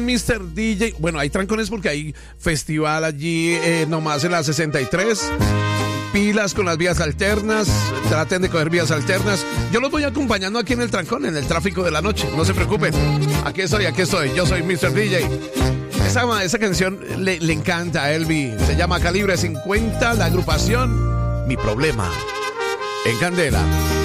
Mr. DJ. Bueno, hay trancones porque hay festival allí nomás en la 63. Pilas con las vías alternas. Traten de coger vías alternas. Yo los voy acompañando aquí en el trancón, en el tráfico de la noche. No se preocupen. Aquí estoy. Yo soy Mr. DJ. Esa canción le encanta a Elvi. Se llama Calibre 50, la agrupación Mi Problema. En Candela.